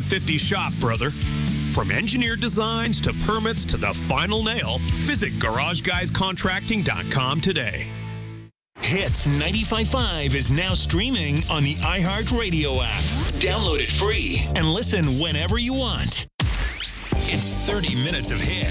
50 shop, brother. From engineered designs to permits to the final nail, visit GarageGuysContracting.com today. Hits 95.5 is now streaming on the iHeartRadio app. Download it free and listen whenever you want. It's 30 minutes of hits.